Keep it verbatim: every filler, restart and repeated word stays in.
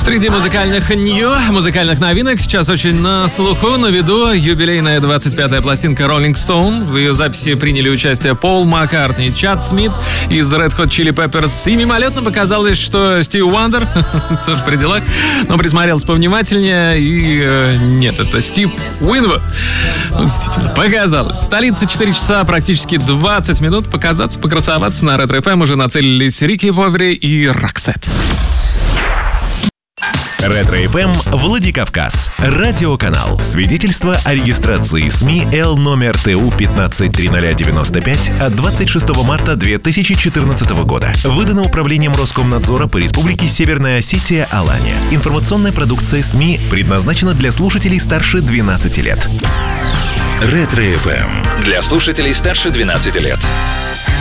Среди музыкальных нью, музыкальных новинок сейчас очень на слуху, на виду юбилейная двадцать пятая пластинка Rolling Stone. В ее записи приняли участие Пол Маккартни, Чад Смит из Red Hot Chili Peppers. И мимолетно показалось, что Стив Уандер тоже при делах, но присмотрелся повнимательнее, и э, нет, это Стив Уинвуд. Ну, действительно, показалось. Столица четыре часа, практически двадцать минут. Показаться, покрасоваться на Ретро эф эм уже нацелились Рики Повери и Роксет. Ретро эф эм Владикавказ. Радиоканал. Свидетельство о регистрации СМИ Л номер Т У пятнадцать триста девяносто пять от двадцать шестого марта две тысячи четырнадцатого года. Выдано Управлением Роскомнадзора по Республике Северная Осетия Алания. Информационная продукция СМИ предназначена для слушателей старше двенадцати лет. Ретро эф эм. Для слушателей старше двенадцати лет.